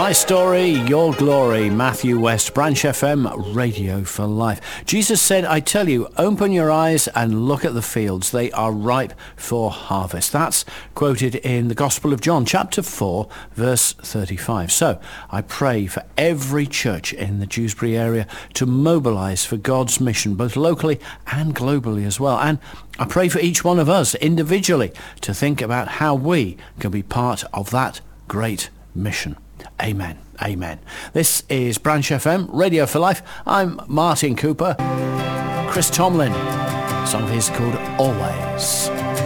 My story, your glory. Matthew West, Branch FM, Radio for Life. Jesus said, I tell you, open your eyes and look at the fields. They are ripe for harvest. That's quoted in the Gospel of John, chapter 4, verse 35. So I pray for every church in the Dewsbury area to mobilize for God's mission, both locally and globally as well. And I pray for each one of us individually to think about how we can be part of that great mission. Amen. Amen. This is Branch FM, Radio for Life. I'm Martin Cooper. Chris Tomlin. A song of his called Always.